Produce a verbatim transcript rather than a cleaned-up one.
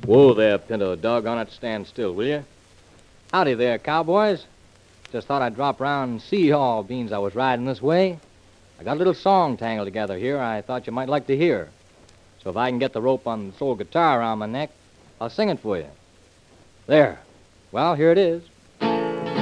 Whoa there, Pinto. Doggone it, stand still, will you? Howdy there, cowboys. Just thought I'd drop around and see y'all, beans I was riding this way. I got a little song tangled together here I thought you might like to hear. So if I can get the rope on this old guitar around my neck, I'll sing it for you. There. Well, here it is.